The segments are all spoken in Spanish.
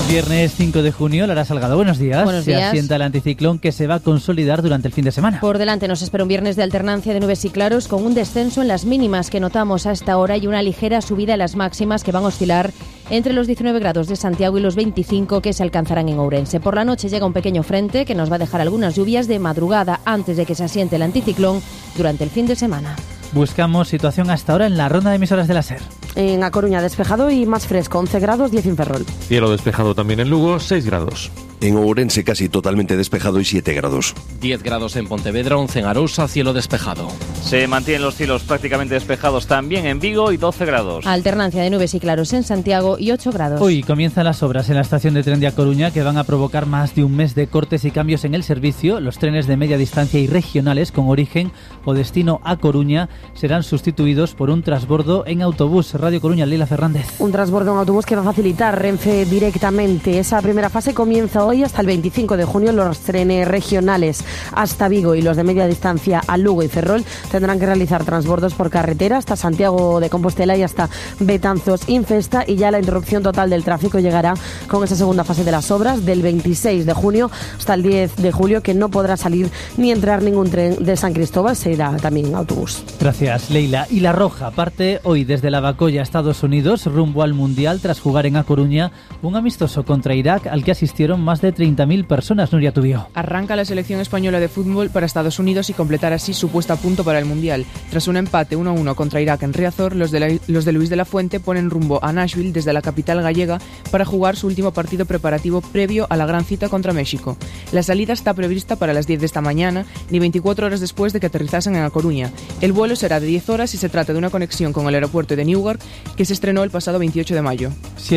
Viernes 5 de junio, Lara Salgado, buenos días. Buenos días. Se asienta el anticiclón que se va a consolidar durante el fin de semana. Por delante nos espera un viernes de alternancia de nubes y claros con un descenso en las mínimas que notamos a esta hora y una ligera subida en las máximas que van a oscilar entre los 19 grados de Santiago y los 25 que se alcanzarán en Ourense. Por la noche llega un pequeño frente que nos va a dejar algunas lluvias de madrugada antes de que se asiente el anticiclón durante el fin de semana. Buscamos situación hasta ahora en la ronda de emisoras de la SER. En A Coruña despejado y más fresco, 11 grados, 10 en Ferrol. Cielo despejado también en Lugo, 6 grados. En Ourense casi totalmente despejado y 7 grados. 10 grados en Pontevedra, 11 en Arousa, cielo despejado. Se mantienen los cielos prácticamente despejados también en Vigo y 12 grados. Alternancia de nubes y claros en Santiago y 8 grados. Hoy comienzan las obras en la estación de tren de A Coruña que van a provocar más de un mes de cortes y cambios en el servicio. Los trenes de media distancia y regionales con origen o destino a Coruña serán sustituidos por un transbordo en autobús. Radio Coruña, Leila Fernández. Un transbordo en autobús que va a facilitar Renfe directamente. Esa primera fase comienza hoy hasta el 25 de junio. Los trenes regionales hasta Vigo y los de media distancia a Lugo y Ferrol tendrán que realizar transbordos por carretera hasta Santiago de Compostela y hasta Betanzos Infesta, y ya la interrupción total del tráfico llegará con esa segunda fase de las obras del 26 de junio hasta el 10 de julio, que no podrá salir ni entrar ningún tren de San Cristóbal, se irá también en autobús. Gracias, Leila. Y la Roja parte hoy desde Lavacolla, Estados Unidos, rumbo al Mundial tras jugar en A Coruña un amistoso contra Irak al que asistieron más de 30.000 personas. Nuria Tubío. Arranca la selección española de fútbol para Estados Unidos y completar así su puesta a punto para el Mundial. Tras un empate 1-1 contra Irak en Riazor, los de Luis de la Fuente ponen rumbo a Nashville desde la capital gallega para jugar su último partido preparativo previo a la gran cita contra México. La salida está prevista para las 10 de esta mañana, ni 24 horas después de que aterrizasen en A Coruña. El vuelo será de 10 horas y se trata de una conexión con el aeropuerto de Newark que se estrenó el pasado 28 de mayo.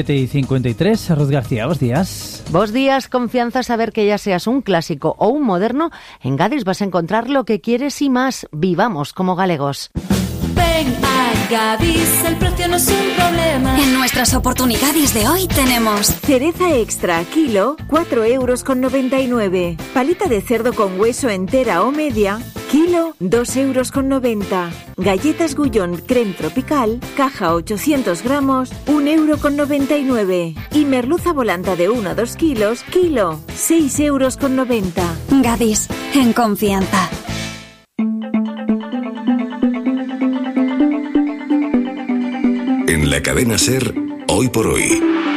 7:53, Ruth García, buenos días. Buenos días, confianza saber que ya seas un clásico o un moderno, en Gadis vas a encontrar lo que quieres y más. Vivamos como galegos. Ven a Gadis, el precio no es un problema. En nuestras oportunidades de hoy tenemos cereza extra kilo, 4,99 €. Palita de cerdo con hueso entera o media, kilo, 2,90 €. Galletas Gullón creme tropical, caja 800 gramos, 1,99 €. Y merluza volanta de 1 a 2 kilos, kilo, 6,90 €. Gadis, en confianza. En la cadena SER, hoy por hoy.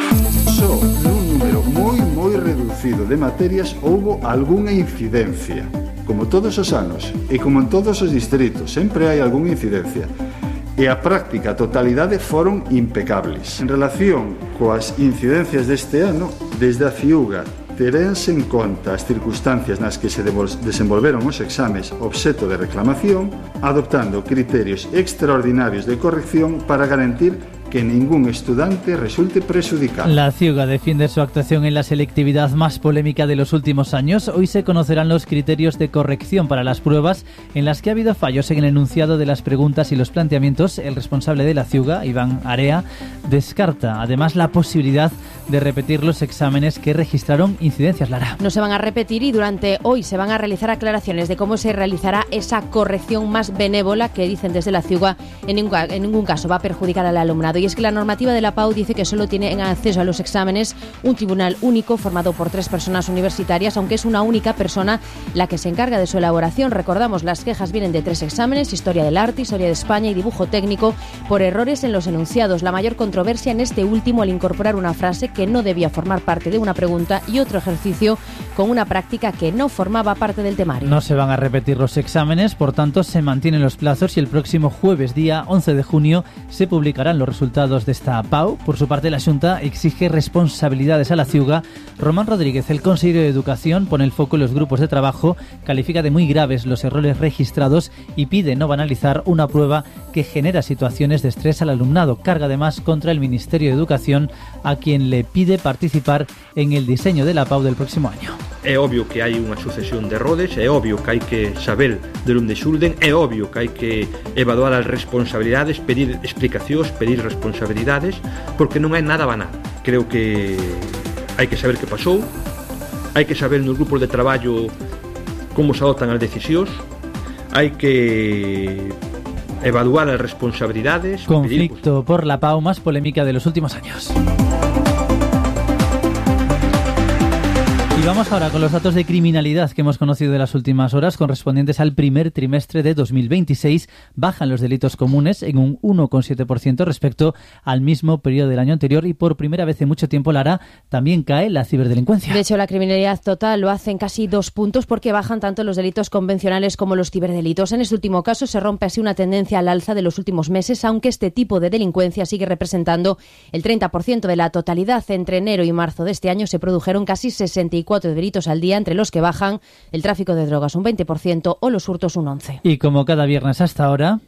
Só nun número moi reducido de materias houbo algunha incidencia. Como todos os anos e como en todos os distritos, sempre hai algunha incidencia. E a práctica totalidade foron impecables. En relación coas incidencias deste ano, desde a CIUGA terense en conta as circunstancias nas que se desenvolveron os exames obxeto de reclamación, adoptando criterios extraordinarios de corrección para garantir que ningún estudiante resulte perjudicado. La CIUGA defiende su actuación en la selectividad más polémica de los últimos años. Hoy se conocerán los criterios de corrección para las pruebas en las que ha habido fallos en el enunciado de las preguntas y los planteamientos. El responsable de la CIUGA, Iván Area, descarta además la posibilidad de repetir los exámenes que registraron incidencias. Lara. No se van a repetir y durante hoy se van a realizar aclaraciones de cómo se realizará esa corrección más benévola que dicen desde la CIUGA en ningún caso va a perjudicar al alumnado. Y es que la normativa de la PAU dice que solo tiene acceso a los exámenes un tribunal único formado por 3 personas universitarias, aunque es una única persona la que se encarga de su elaboración. Recordamos, las quejas vienen de 3 exámenes: Historia del Arte, Historia de España y Dibujo Técnico, por errores en los enunciados. La mayor controversia en este último al incorporar una frase que no debía formar parte de una pregunta y otro ejercicio con una práctica que no formaba parte del temario. No se van a repetir los exámenes, por tanto se mantienen los plazos y el próximo jueves, día 11 de junio, se publicarán los resultados de esta PAU. Por su parte, la Xunta exige responsabilidades a la CIUGA. Román Rodríguez, el consejero de Educación, pone el foco en los grupos de trabajo, califica de muy graves los errores registrados y pide no banalizar una prueba que genera situaciones de estrés al alumnado. Carga además contra el Ministerio de Educación, a quien le pide participar en el diseño de la PAU del próximo año. É obvio que hai unha sucesión de errores, é obvio que hai que saber de onde xurden, é obvio que hai que evaluar as responsabilidades, pedir explicacións, pedir responsabilidades, porque non é nada banal. Creo que hai que saber que pasou, hai que saber nos grupos de traballo como se adoptan as decisións, hai que evaluar as responsabilidades. Conflicto por la PAU más polémica de los últimos años. Y vamos ahora con los datos de criminalidad que hemos conocido de las últimas horas, correspondientes al primer trimestre de 2026. Bajan los delitos comunes en un 1,7% respecto al mismo periodo del año anterior y por primera vez en mucho tiempo, Lara, también cae la ciberdelincuencia. De hecho, la criminalidad total lo hacen casi 2 puntos porque bajan tanto los delitos convencionales como los ciberdelitos. En este último caso se rompe así una tendencia al alza de los últimos meses, aunque este tipo de delincuencia sigue representando el 30% de la totalidad. Entre enero y marzo de este año se produjeron casi 64 delitos al día, entre los que bajan el tráfico de drogas un 20% o los hurtos un 11%. Y como cada viernes hasta ahora...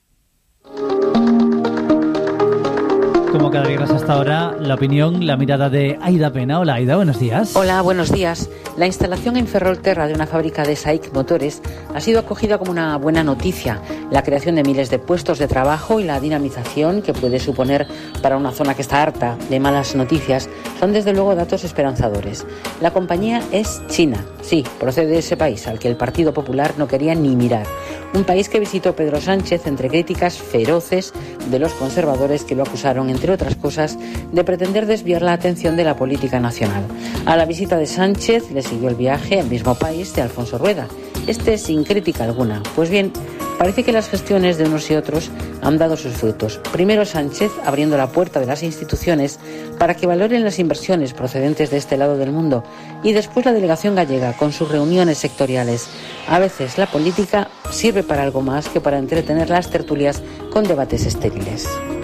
Como cada viernes hasta ahora, la opinión, la mirada de Aida Pena. Hola Aida, buenos días. Hola, buenos días. La instalación en Ferrolterra de una fábrica de SAIC Motores ha sido acogida como una buena noticia. La creación de miles de puestos de trabajo y la dinamización que puede suponer para una zona que está harta de malas noticias son desde luego datos esperanzadores. La compañía es china, sí, procede de ese país al que el Partido Popular no quería ni mirar. Un país que visitó Pedro Sánchez entre críticas feroces de los conservadores que lo acusaron, entre otras cosas, de pretender desviar la atención de la política nacional. A la visita de Sánchez le siguió el viaje al mismo país de Alfonso Rueda, sin crítica alguna. Pues bien, parece que las gestiones de unos y otros han dado sus frutos. Primero Sánchez abriendo la puerta de las instituciones para que valoren las inversiones procedentes de este lado del mundo, y después la delegación gallega con sus reuniones sectoriales. A veces la política sirve para algo más que para entretener las tertulias con debates estériles.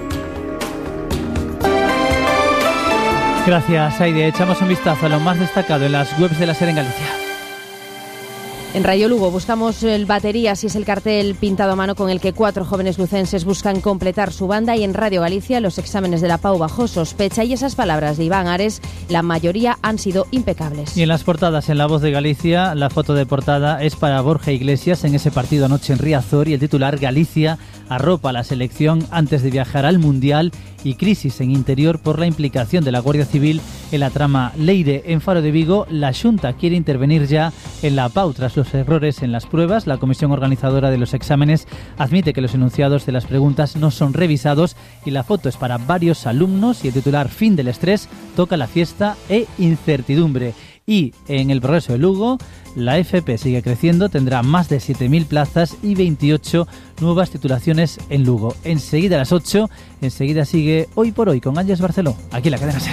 Gracias, Aide. Echamos un vistazo a lo más destacado en las webs de la SER en Galicia. En Radio Lugo buscamos el Baterías y es el cartel pintado a mano con el que 4 jóvenes lucenses buscan completar su banda, y en Radio Galicia los exámenes de la PAU bajo sospecha y esas palabras de Iván Ares, la mayoría han sido impecables. Y en las portadas, en La Voz de Galicia, la foto de portada es para Borja Iglesias en ese partido anoche en Riazor, y el titular: Galicia arropa a la selección antes de viajar al Mundial, y crisis en Interior por la implicación de la Guardia Civil en la trama Leire. En Faro de Vigo, la Xunta quiere intervenir ya en la PAU tras los errores en las pruebas. La comisión organizadora de los exámenes admite que los enunciados de las preguntas no son revisados, y la foto es para varios alumnos, y el titular: fin del estrés, toca la fiesta e incertidumbre. Y en el Progreso de Lugo, la FP sigue creciendo, tendrá más de 7.000 plazas y 28 nuevas titulaciones en Lugo. Enseguida a las 8, enseguida sigue Hoy por Hoy con Ángeles Barceló, aquí en la cadena SER.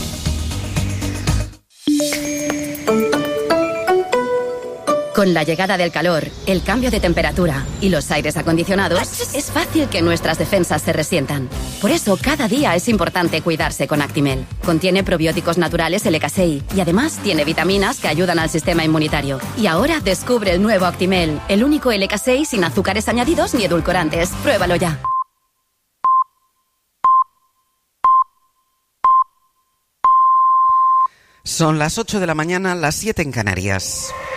Con la llegada del calor, el cambio de temperatura y los aires acondicionados, es fácil que nuestras defensas se resientan. Por eso, cada día es importante cuidarse con Actimel. Contiene probióticos naturales LK6 y además tiene vitaminas que ayudan al sistema inmunitario. Y ahora descubre el nuevo Actimel, el único LK6 sin azúcares añadidos ni edulcorantes. Pruébalo ya. Son las 8 de la mañana, las 7 en Canarias.